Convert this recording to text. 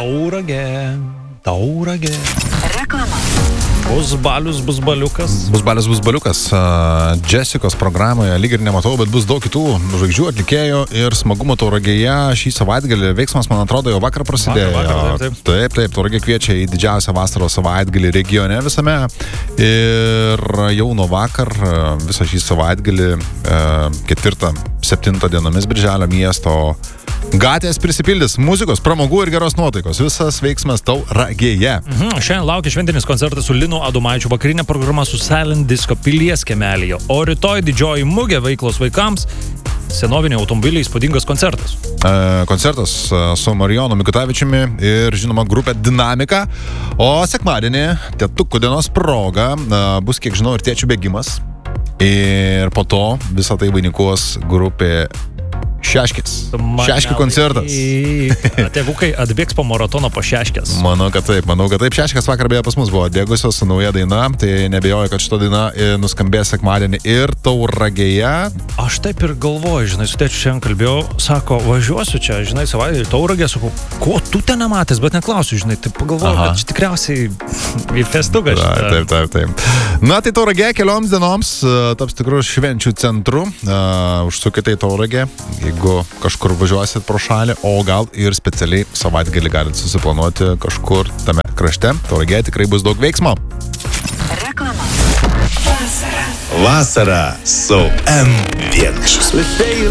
Tauragė. Reklama. Bus baliukas. Jessicos programoje lyg ir nematau, bet bus daug kitų žvaigždžių, atlikėjų ir smagumo Tauragėje šį savaitgalį. Veiksmas, man atrodo, jau vakar prasidėjo. Taip. Tauragė kviečia į didžiausią vasaros savaitgalį regione visame. Ir jau nuo vakar visą šį savaitgalį 4-7 dienomis birželio miesto gatvės prisipildys muzikos, pramogų ir geros nuotaikos. Visas veiksmas Tauragėje. Šiandien laukia šventinis koncertas su Linu Adomaičiu, vakarinė programa su Silent Disco Pilies kiemelyje. O rytoj didžioji mugė veiklos vaikams, senoviniai automobiliai, įspūdingas koncertas. Koncertas su Marijonu Mikutavičiumi ir, žinoma, grupė Dinamika. O sekmadienį, tėtukų dienos proga, bus, kiek žinau, ir tėčių bėgimas. Ir po to visą tai vainikuos grupė Šeškės koncertas. Tėvukai atbėgs po maratono po Šeškės. Manau, kad taip. Šeškės vakar beje pas mus buvo dėgusios su nauja daina, tai nebejoju, kad šita daina nuskambės sekmadienį ir Tauragėje. Aš taip ir galvoju, žinai, su tėčiu šiandien kalbėjau, sako, važiuosiu čia, žinai, savaitgalį Tauragė, sakau, ko tu ten nematęs, bet neklausiu, žinai, tai pagalvoju, kad čia tikriausiai į festuką. Taip. Na, tai Tauragė kelioms dienoms taps tikrų švenčių centru. Užsukite į Tauragę, jeigu kažkur važiuosit pro šalį, o gal ir specialiai savaitgalį galite susiplanuoti kažkur tame krašte. Tauragėje tikrai bus daug veiksmo. Reklama. Vasara su M1.